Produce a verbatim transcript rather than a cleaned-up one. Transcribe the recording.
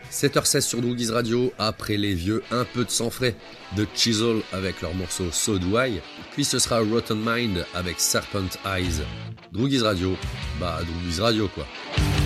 sept heures seize sur Droogies Radio, après les vieux un peu de sang frais de Chisel avec leur morceau So Do I, puis ce sera Rotten Mind avec Serpent Eyes. Droogies Radio, bah Droogies Radio quoi.